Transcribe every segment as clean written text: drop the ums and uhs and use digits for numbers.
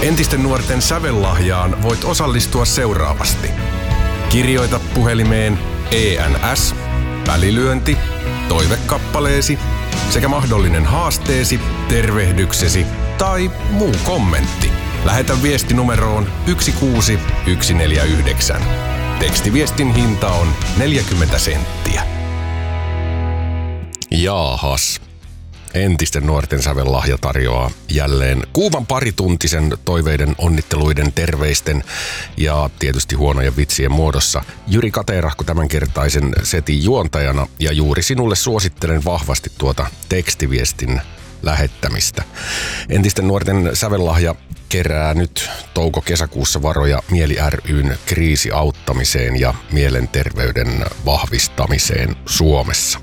Entisten nuorten sävellahjaan voit osallistua seuraavasti. Kirjoita puhelimeen ENS, välilyönti, toivekappaleesi sekä mahdollinen haasteesi, tervehdyksesi tai muu kommentti. Lähetä viesti numeroon 16149. Tekstiviestin hinta on 40 senttiä. Jaahas. Entisten nuorten sävellahja tarjoaa jälleen kuuman parituntisen toiveiden, onnitteluiden, terveisten ja tietysti huonojen vitsien muodossa Jyri Kateerahko tämänkertaisen setin juontajana, ja juuri sinulle suosittelen vahvasti tuota tekstiviestin lähettämistä. Entisten nuorten sävellahja kerää nyt touko-kesäkuussa varoja Mieli ry:n kriisiauttamiseen ja mielenterveyden vahvistamiseen Suomessa.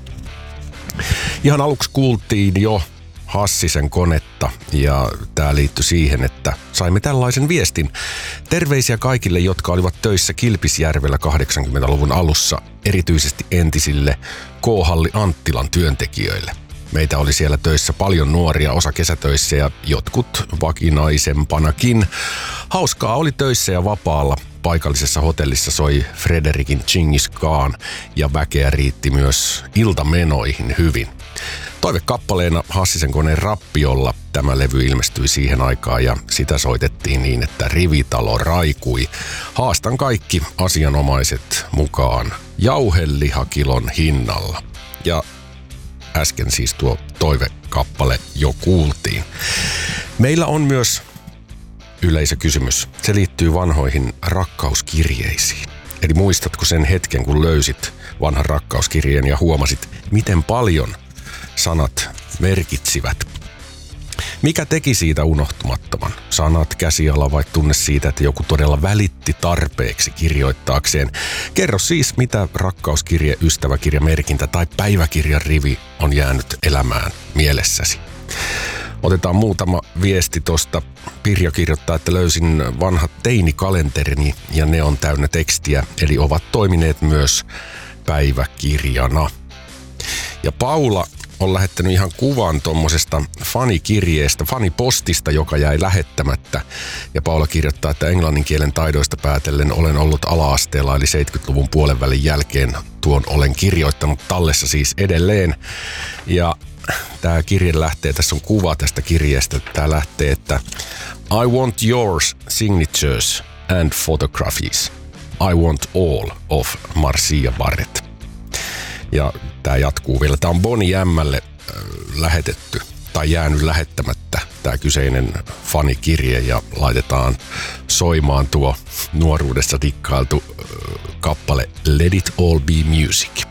Ihan aluksi kuultiin jo Hassisen konetta, ja tämä liittyi siihen, että saimme tällaisen viestin. Terveisiä kaikille, jotka olivat töissä Kilpisjärvellä 80-luvun alussa, erityisesti entisille K-halli Anttilan työntekijöille. Meitä oli siellä töissä paljon nuoria, osa kesätöissä ja jotkut vakinaisempanakin. Hauskaa oli töissä ja vapaalla. Paikallisessa hotellissa soi Frederikin Chingis Khan ja väkeä riitti myös iltamenoihin hyvin. Toivekappaleena Hassisen koneen Rappiolla tämä levy ilmestyi siihen aikaan ja sitä soitettiin niin, että rivitalo raikui. Haastan kaikki asianomaiset mukaan jauhelihakilon hinnalla. Ja äsken siis tuo toivekappale jo kuultiin. Meillä on myös yleisökysymys. Se liittyy vanhoihin rakkauskirjeisiin. Eli muistatko sen hetken, kun löysit vanhan rakkauskirjeen ja huomasit, miten paljon sanat merkitsivät? Mikä teki siitä unohtumattoman? Sanat, käsiala vai tunne siitä, että joku todella välitti tarpeeksi kirjoittaakseen? Kerro siis, mitä rakkauskirje, ystäväkirja, merkintä tai päiväkirjan rivi on jäänyt elämään mielessäsi. Otetaan muutama viesti tosta. Pirjo kirjoittaa, että löysin vanhat teinikalenterini ja ne on täynnä tekstiä, eli ovat toimineet myös päiväkirjana. Ja Paula on lähettänyt ihan kuvan tommosesta fanikirjeestä, fanipostista, joka jäi lähettämättä. Ja Paula kirjoittaa, että englannin kielen taidoista päätellen olen ollut ala-asteella, eli 70-luvun puolenvälin jälkeen tuon olen kirjoittanut tallessa siis edelleen. Ja tämä kirje lähtee, tässä on kuva tästä kirjeestä. Tämä lähtee, että I want yours signatures and photographies. I want all of Marcia Barrett. Ja tämä jatkuu vielä. Tämä on Bonnie M:lle lähetetty tai jäänyt lähettämättä tämä kyseinen fanikirje ja laitetaan soimaan tuo nuoruudessa dikkailtu kappale Let It All Be Music.